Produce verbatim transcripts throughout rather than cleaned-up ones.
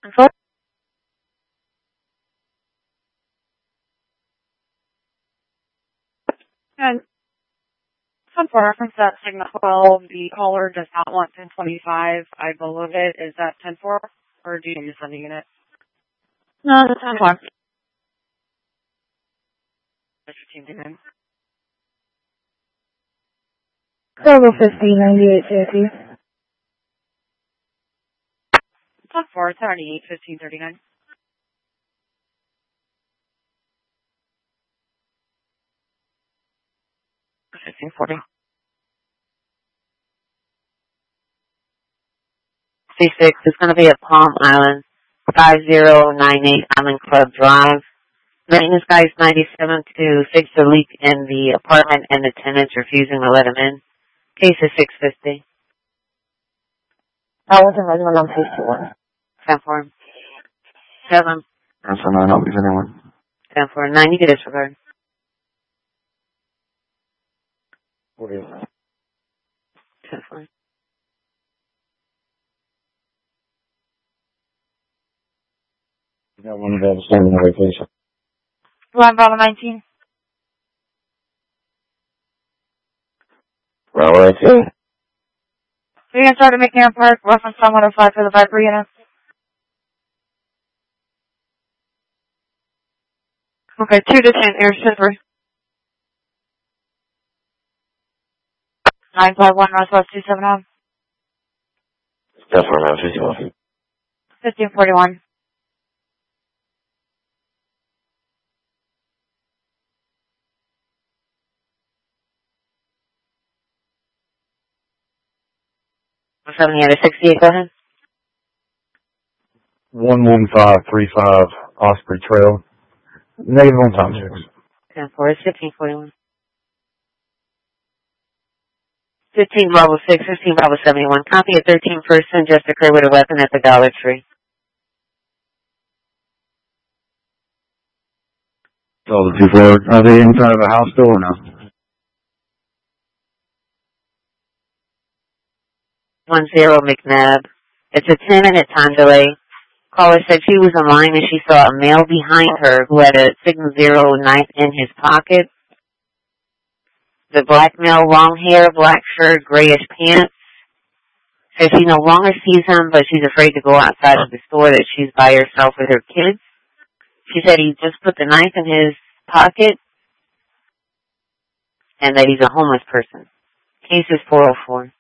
Info? And some for reference that Signal twelve, the caller does not want ten twenty-five. I believe it. Is that ten four? Or do you use the unit? No, it's ten four. Cargo fifteen ninety-eight fifty. ten four, seventy-eight, fifteen thirty-nine. fifteen forty. C six is going to be at Palm Island, five zero nine eight Island Club Drive. Maintenance guy is ninety-seven to fix the leak in the apartment and the tenants refusing to let him in. Case is six fifty. I was in regular on fifty-one. ten four. seven. Answer nine, I'll leave anyone. ten four. nine, you can disregard. forty. ten four. You got one available standing on vacation. Line Bravo nineteen. Bravo nineteen. You're going to start to make Aaron Park, reference on one oh five for the Viper unit. Okay, two to ten, Air Silver. nine five one Northwest two seven zero. Definitely around fifty-one. fifteen forty-one. seventy out of sixty-eight, go ahead. one one five three five Osprey Trail. Negative on time six. ten four is fifteen forty-one. fifteen Bravo six, fifteen Bravo seventy-one. Copy a thirteen person just occurred with a weapon at the Dollar Tree. All the two forward. Are they inside of a house still or no? one zero McNabb. It's a ten minute time delay. Caller said she was in line and she saw a male behind her who had a Signal Zero knife in his pocket. The black male, long hair, black shirt, grayish pants. Says she no longer sees him, but she's afraid to go outside of the store, that she's by herself with her kids. She said he just put the knife in his pocket and that he's a homeless person. Case is four oh four.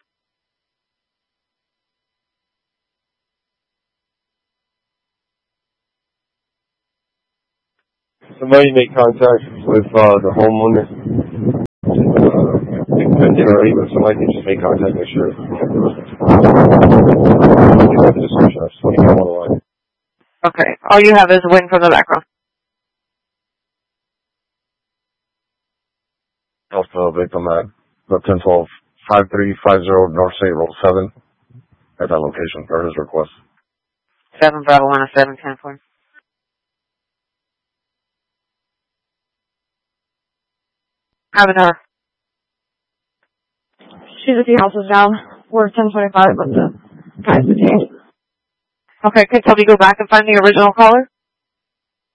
Somebody make contact with uh, the homeowner. Uh, generally, but somebody can just make contact, make sure. Okay. All you have is a wing from the background. Also, victim at the ten twelve five three five zero North State Road seven at that location, per his request. seven Bravo one oh seven, ten four. Avatar. She's a few houses down. We're ten twenty-five, but the guy's detained. Okay, can somebody go back and find the original caller?